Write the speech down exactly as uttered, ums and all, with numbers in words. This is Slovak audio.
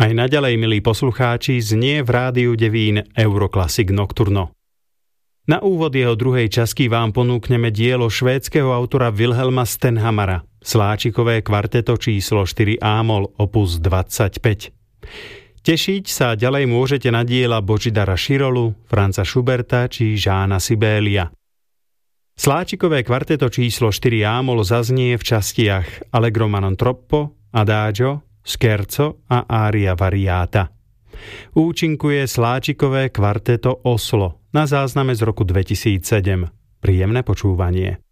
Aj naďalej, milí poslucháči, znie v rádiu Devín Euroclassic Nocturno. Na úvod jeho druhej časti vám ponúkneme dielo švédskeho autora Wilhelma Stenhamara, Sláčikové kvarteto číslo štyri á-moll opus dvadsaťpäť. Tešiť sa ďalej môžete na diela Božidara Širolu, Franza Schuberta či Jána Sibélia. Sláčikové kvarteto číslo štyri á-moll zaznie v častiach Allegro ma non troppo, Adagio, Scherzo a Aria variata. Účinkuje Sláčikové kvarteto Oslo na zázname z roku dvetisícsedem. Príjemné počúvanie.